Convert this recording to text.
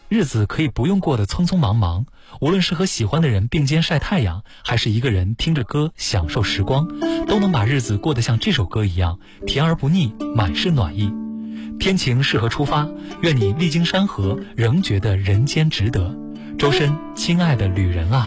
日子可以不用过得匆匆忙忙，无论是和喜欢的人并肩晒太阳，还是一个人听着歌享受时光，都能把日子过得像这首歌一样甜而不腻，满是暖意。天晴适合出发，愿你历经山河仍觉得人间值得。周深，亲爱的旅人啊。